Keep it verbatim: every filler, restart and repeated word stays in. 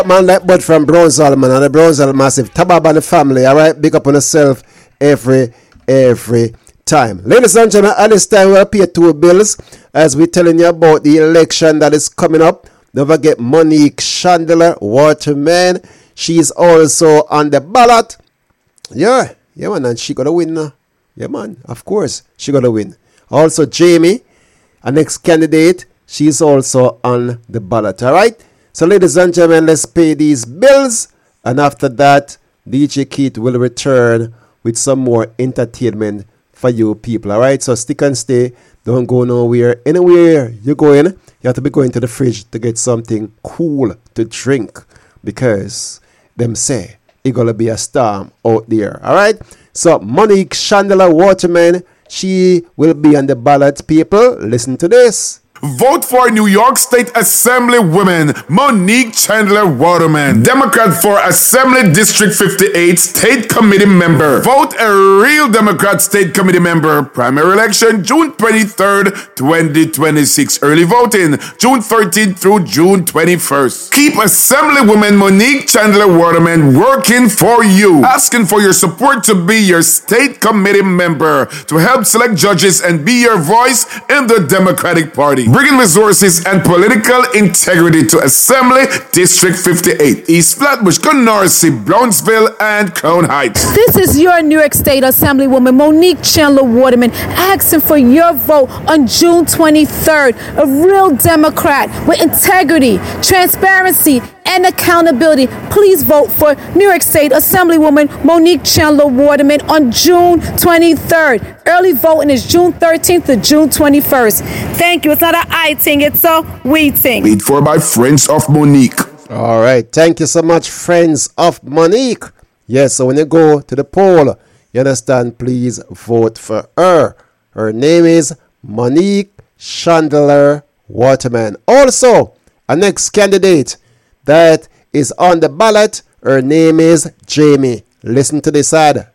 Man like Bud from Brownsville, man, and the Brownsville massive. Tabab and the family, all right? Big up on yourself every, every time. Ladies and gentlemen, at this time we'll pay two bills as we're telling you about the election that is coming up. Don't forget Monique Chandler Waterman. She's also on the ballot. Yeah, yeah, man, and she gonna win now. Yeah, man, of course, she gonna win. Also, Jamie, our next candidate, she's also on the ballot, all right? So, ladies and gentlemen, let's pay these bills. And after that, D J Keith will return with some more entertainment for you people, all right? So, stick and stay. Don't go nowhere. Anywhere you're going, you have to be going to the fridge to get something cool to drink. Because them say it's going to be a storm out there, all right? So, Monique Chandler Waterman, she will be on the ballot, people. Listen to this. Vote for New York State Assembly woman Monique Chandler Waterman, Democrat for Assembly District fifty-eight State Committee member. Vote a real Democrat State Committee member. Primary election June twenty-third, twenty twenty-six. Early voting June thirteenth through June twenty-first. Keep Assemblywoman Monique Chandler Waterman working for you. Asking for your support to be your State Committee member to help select judges and be your voice in the Democratic Party. Bringing resources and political integrity to Assembly District fifty-eight, East Flatbush, Canarsie, Brownsville, and Crown Heights. This is your New York State Assemblywoman Monique Chandler Waterman asking for your vote on June twenty-third. A real Democrat with integrity, transparency, and accountability. Please vote for New York State Assemblywoman Monique Chandler Waterman on June twenty-third. Early voting is June thirteenth to June twenty-first. Thank you. It's not an I thing, it's a we thing. Paid for by Friends of Monique. All right. Thank you so much, Friends of Monique. Yes, so when you go to the poll, you understand, please vote for her. Her name is Monique Chandler Waterman. Also, our next candidate that is on the ballot, her name is Jamie. Listen to this ad.